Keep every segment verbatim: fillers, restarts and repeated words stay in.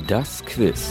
Das Quiz.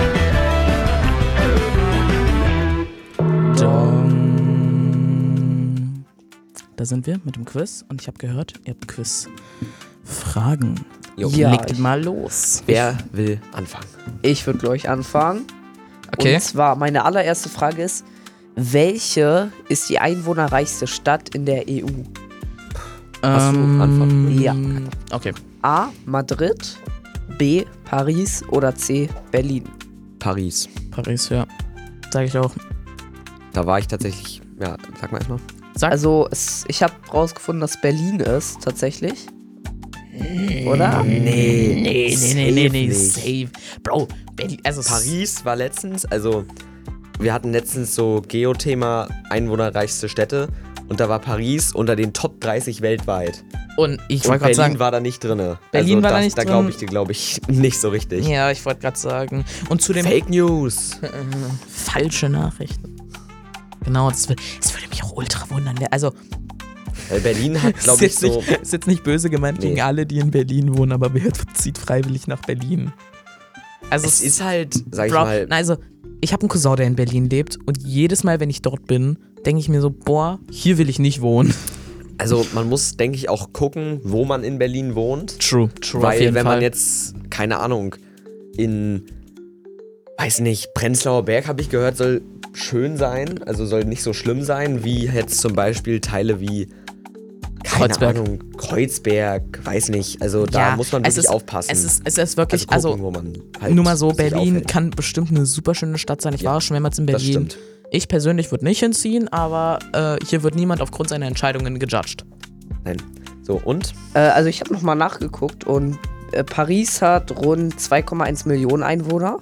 Dong. Da sind wir mit dem Quiz und ich habe gehört, ihr habt Quiz-Fragen. Jo. Ja, Legt ich, mal los. Wer will anfangen? Ich würde gleich anfangen. Okay. Und zwar, meine allererste Frage ist, welche ist die einwohnerreichste Stadt in der E U? Hast du Antworten? Ja. Okay. A. Madrid, B. Paris oder C. Berlin? Paris. Paris, ja. Sag ich auch. Da war ich tatsächlich, ja, sag mal erstmal. Sag. Also, es, ich habe rausgefunden, dass Berlin ist, tatsächlich. Oder? Nee, Nee, nee, nee, nee, nee, nicht. safe. Bro, Berlin, also Paris war letztens, also wir hatten letztens so Geo-Thema einwohnerreichste Städte und da war Paris unter den Top dreißig weltweit. Und ich Und wollte gerade Berlin sagen, war da nicht drin. Berlin also war das, da nicht da drin. glaube ich dir, glaube ich, nicht so richtig. ja, ich wollte gerade sagen. Und zu dem Fake News. falsche Nachrichten. Genau, das, wür- das würde mich auch ultra wundern. Der- Also, Weil Berlin hat, ist glaube ich, jetzt so... nicht, ist jetzt nicht böse gemeint Nee. gegen alle, die in Berlin wohnen, aber wer zieht freiwillig nach Berlin? Also, Es ist halt, sag ich Bro, mal... na, also, ich habe einen Cousin, der in Berlin lebt und jedes Mal, wenn ich dort bin, denke ich mir so, boah, hier will ich nicht wohnen. Also man muss, denke ich, auch gucken, wo man in Berlin wohnt. True, true, Weil auf jeden wenn Fall. man jetzt, keine Ahnung, in, weiß nicht, Prenzlauer Berg, habe ich gehört, soll schön sein, also soll nicht so schlimm sein, wie jetzt zum Beispiel Teile wie, keine Kreuzberg. Ahnung, Kreuzberg, weiß nicht, also da Ja, muss man es wirklich ist, aufpassen. Es ist, es ist wirklich, also also, gucken, wo man halt nur mal so, sich Berlin aufhält. kann bestimmt eine super schöne Stadt sein. Ich Ja, war schon mehrmals in Das Berlin. stimmt. Ich persönlich würde nicht hinziehen, aber äh, hier wird niemand aufgrund seiner Entscheidungen gejudged. Nein. So, und? Äh, also, ich habe nochmal nachgeguckt und äh, Paris hat rund zwei Komma eins Millionen Einwohner.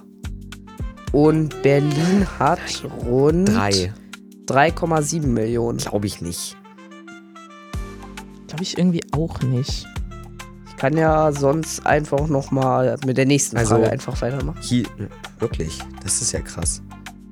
Und Berlin hat rund Drei. drei Komma sieben Millionen. Glaube ich nicht. Glaube ich irgendwie auch nicht. Ich kann ja sonst einfach nochmal mit der nächsten Also- Frage einfach weitermachen. Hier, wirklich, das ist ja krass.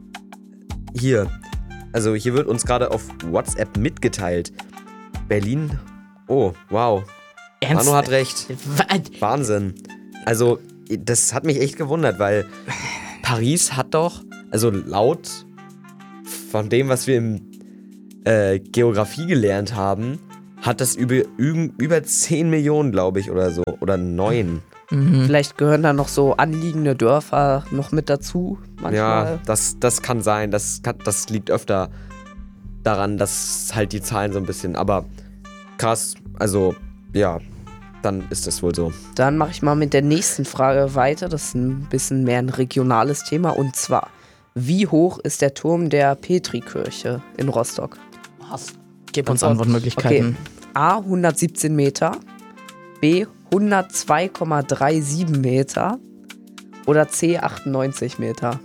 Hier, also hier wird uns gerade auf WhatsApp mitgeteilt. Berlin, oh, wow, Ernst? Manu hat recht. Was? Wahnsinn. Also, das hat mich echt gewundert, weil Paris hat doch, also laut von dem, was wir in äh, Geografie gelernt haben, hat das über, über, über zehn Millionen, glaube ich, oder so. Oder neun. Mhm. Vielleicht gehören da noch so anliegende Dörfer noch mit dazu manchmal. Ja, das, das kann sein. Das, kann, das liegt öfter daran, dass halt die Zahlen so ein bisschen, aber krass, also ja, dann ist das wohl so. Dann mache ich mal mit der nächsten Frage weiter. Das ist ein bisschen mehr ein regionales Thema. Und zwar, wie hoch ist der Turm der Petrikirche in Rostock? Gib uns Antwort. Antwortmöglichkeiten. A, hundertsiebzehn Meter, B, hundertzwei Komma siebenunddreißig Meter oder C, achtundneunzig Meter.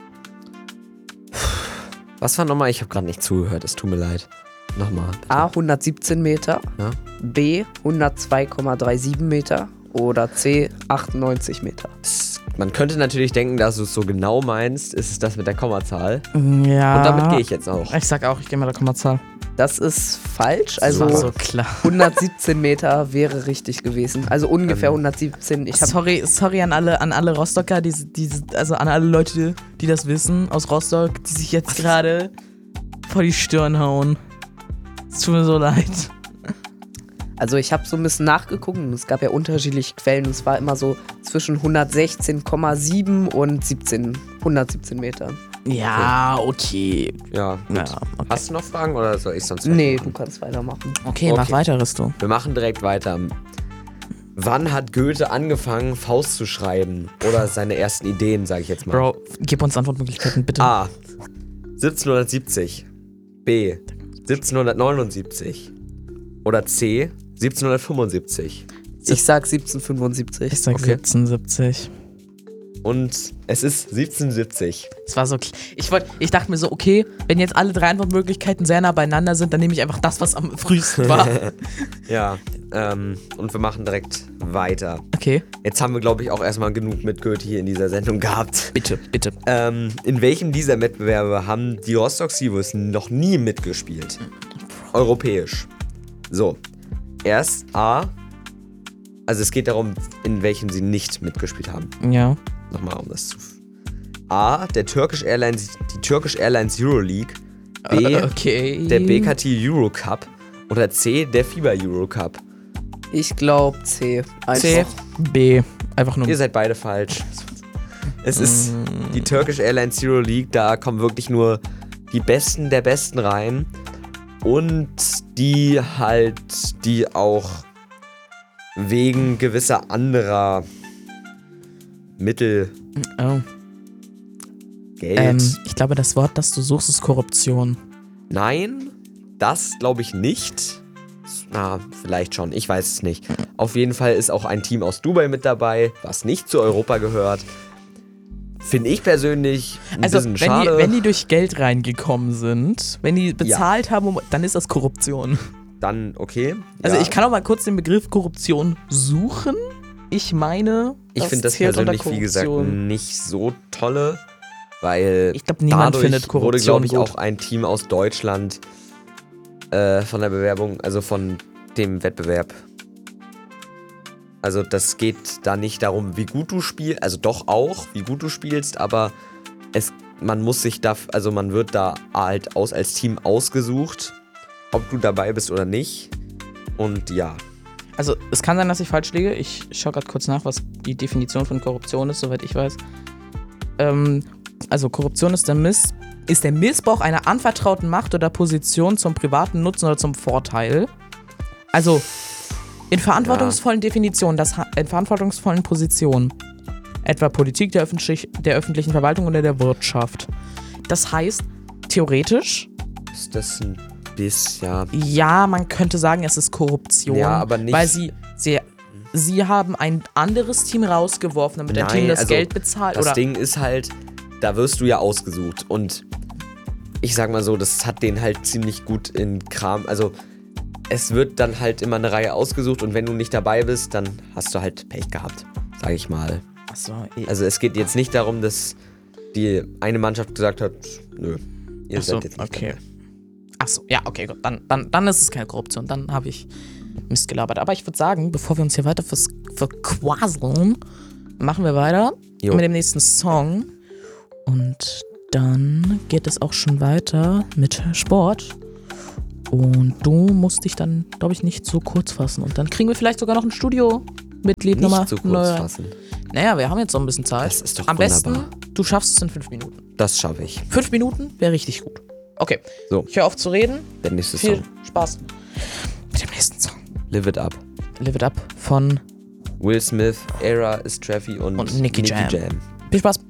Was war nochmal? Ich habe gerade nicht zugehört, es tut mir leid. Nochmal. bitte. A, hundertsiebzehn Meter, Ja? B, hundertzwei Komma siebenunddreißig Meter oder C, achtundneunzig Meter. Das, man könnte natürlich denken, dass du es so genau meinst, ist es das mit der Kommazahl. Ja. Und damit gehe ich jetzt auch. Ich sag auch, ich gehe mit der Kommazahl. Das ist falsch. Also War so klar. hundertsiebzehn Meter wäre richtig gewesen. Also ungefähr Ähm, hundertsiebzehn. Ich habe Sorry, sorry an alle, an alle Rostocker, die, die, also an alle Leute, die das wissen aus Rostock, die sich jetzt gerade vor die Stirn hauen. Es tut mir so leid. Also ich habe so ein bisschen nachgeguckt und es gab ja unterschiedliche Quellen und es war immer so zwischen hundertsechzehn Komma sieben und siebzehn, hundertsiebzehn Metern. Ja, okay. Ja, gut. Ja, okay. Hast du noch Fragen oder soll ich sonst Nee, du weitermachen? kannst weitermachen. Okay, mach Okay. weiter, Risto. Wir machen direkt weiter. Wann hat Goethe angefangen, Faust zu schreiben? Oder seine ersten Ideen, sage ich jetzt mal. Bro, gib uns Antwortmöglichkeiten, bitte. A. siebzehnhundertsiebzig. B. siebzehnhundertneunundsiebzig. Oder C. siebzehnhundertfünfundsiebzig. Ich sag siebzehnhundertfünfundsiebzig. Ich sag okay. siebzehnhundertsiebzig. Und es ist siebzehnhundertsiebzig. Es war so kl- ich wollte, ich dachte mir so, okay, wenn jetzt alle drei Antwortmöglichkeiten sehr nah beieinander sind, dann nehme ich einfach das, was am frühesten war. Ja, ähm, und wir machen direkt weiter. Okay. Jetzt haben wir, glaube ich, auch erstmal genug mit Goethe hier in dieser Sendung gehabt. Bitte, bitte. Ähm, in welchem dieser Wettbewerbe haben die Rostock Seawolves noch nie mitgespielt? Europäisch. So. Erst A. Also es geht darum, in welchem sie nicht mitgespielt haben. Ja. Nochmal, um das zu... A, der Turkish Airlines, die Turkish Airlines Euroleague. B, Uh, okay. der B K T Eurocup. Oder C, der FIBA Eurocup. Ich glaube C. Einfach. C, B. Einfach nur. Ihr seid beide falsch. Es ist die Turkish Airlines Euroleague, da kommen wirklich nur die Besten der Besten rein. Und die halt, die auch wegen gewisser anderer Mittel, Oh. Geld. Ähm, ich glaube, das Wort, das du suchst, ist Korruption. Nein, das glaube ich nicht. Na, vielleicht schon, ich weiß es nicht. Auf jeden Fall ist auch ein Team aus Dubai mit dabei, was nicht zu Europa gehört. Finde ich persönlich ein Also, bisschen wenn schade. die, wenn die durch Geld reingekommen sind, wenn die bezahlt haben, um, dann ist das Korruption. Dann okay. Also, ja. ich kann auch mal kurz den Begriff Korruption suchen. Ich meine, Ich finde das zählt unter persönlich, wie gesagt, Korruption. nicht so tolle, weil Ich glaube, niemand dadurch findet wurde, Korruption glaube ich, gut. auch ein Team aus Deutschland äh, von der Bewerbung, also von dem Wettbewerb. Also das geht da nicht darum, wie gut du spielst, also doch auch, wie gut du spielst, aber es, man muss sich da, also man wird da halt aus als Team ausgesucht, ob du dabei bist oder nicht. Und ja, Also, es kann sein, dass ich falsch liege. Ich schaue gerade kurz nach, was die Definition von Korruption ist, soweit ich weiß. Ähm, also, Korruption ist der, Miss, ist der Missbrauch einer anvertrauten Macht oder Position zum privaten Nutzen oder zum Vorteil. Also, in verantwortungsvollen Definitionen, das, ha- in verantwortungsvollen Positionen. Etwa Politik der, öffentlich, der öffentlichen Verwaltung oder der Wirtschaft. Das heißt, theoretisch, ist das ein bisschen, ja, ja, man könnte sagen, es ist Korruption. Ja, aber nicht- Weil sie, sie, sie haben ein anderes Team rausgeworfen, damit ein Nein, Team das also Geld bezahlt. das oder Ding ist halt, da wirst du ja ausgesucht und ich sag mal so, das hat den halt ziemlich gut in Kram, also es wird dann halt immer eine Reihe ausgesucht und wenn du nicht dabei bist, dann hast du halt Pech gehabt, sag ich mal. Achso, Also es geht jetzt nicht darum, dass die eine Mannschaft gesagt hat, nö, ihr Ach so, seid jetzt nicht okay. dabei. Achso, ja, okay, gut. Dann, dann, dann ist es keine Korruption. Dann habe ich Mist gelabert. Aber ich würde sagen, bevor wir uns hier weiter vers- verquaseln, machen wir weiter Jo. mit dem nächsten Song. Und dann geht es auch schon weiter mit Sport. Und du musst dich dann, glaube ich, nicht so kurz fassen. Und dann kriegen wir vielleicht sogar noch ein Studiomitglied nochmal. Nicht so kurz neu. fassen. Naja, wir haben jetzt noch ein bisschen Zeit. Das ist doch Am wunderbar. besten, du schaffst es in fünf Minuten. Das schaffe ich. Fünf Minuten wäre richtig gut. Okay, So. ich höre auf zu reden. Der nächste Viel Song. Spaß mit dem nächsten Song. Live It Up. Live It Up von Will Smith, Era, Streffy und, Und Nicky Jam. Jam. Viel Spaß.